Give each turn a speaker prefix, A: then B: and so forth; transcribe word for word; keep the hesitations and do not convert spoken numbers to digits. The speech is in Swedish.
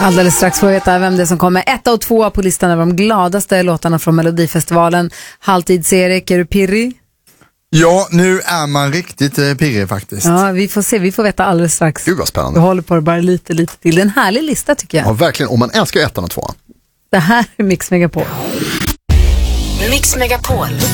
A: Alldeles strax får vi veta vem det är som kommer etta och tvåa på listan över de gladaste låtarna från Melodifestivalen. Halvtids-Erik, är du pirrig?
B: Ja, nu är man riktigt eh, pirrig faktiskt.
A: Ja, vi får se. Vi får veta alldeles strax.
C: Gud vad spännande.
A: Vi håller på det bara lite, lite till. Det är en härlig lista tycker jag.
C: Ja, verkligen. Och man älskar ju ettan och tvåan.
A: Det här är Mix Megapol.
D: Mix Megapol.